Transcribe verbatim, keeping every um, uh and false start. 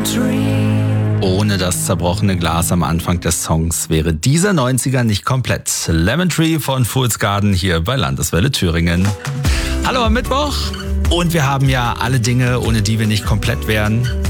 Ohne das zerbrochene Glas am Anfang des Songs wäre dieser neunziger nicht komplett. Lemon Tree von Fool's Garden hier bei Landeswelle Thüringen. Hallo am Mittwoch und wir haben ja alle Dinge, ohne die wir nicht komplett wären.